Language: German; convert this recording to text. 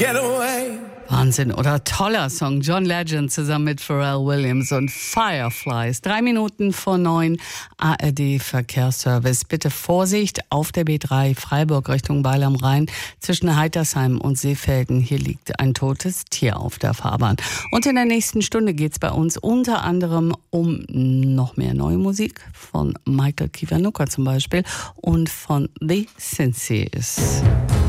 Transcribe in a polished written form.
get away. Wahnsinn, oder toller Song. John Legend zusammen mit Pharrell Williams und Fireflies. 3 Minuten vor 9, ARD-Verkehrsservice. Bitte Vorsicht auf der B3 Freiburg Richtung Beil am Rhein zwischen Heitersheim und Seefelden. Hier liegt ein totes Tier auf der Fahrbahn. Und in der nächsten Stunde geht's bei uns unter anderem um noch mehr neue Musik von Michael Kiwanuka zum Beispiel und von The Senseis.